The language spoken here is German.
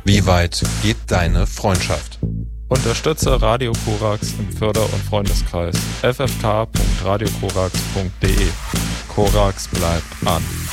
Wie weit geht deine Freundschaft? Unterstütze Radio Korax im Förder- und Freundeskreis ffk.radiokorax.de. Korax bleibt an.